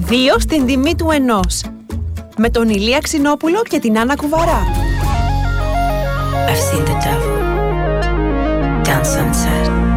2 στην τιμή του 1. Με τον Ηλία Ξινόπουλο και την Άννα Κουβαρά. I've seen the devil down sunset.